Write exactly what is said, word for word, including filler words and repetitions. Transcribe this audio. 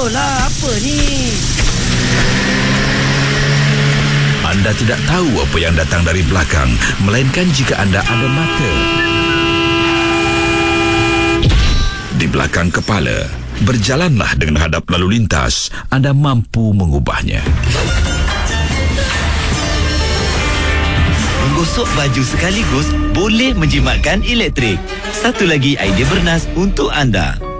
lah, apa ni? Anda tidak tahu apa yang datang dari belakang, melainkan jika anda ada mata di belakang kepala. Berjalanlah dengan hadap lalu lintas. Anda mampu mengubahnya. Menggosok baju sekaligus boleh menjimatkan elektrik. Satu lagi idea bernas untuk anda.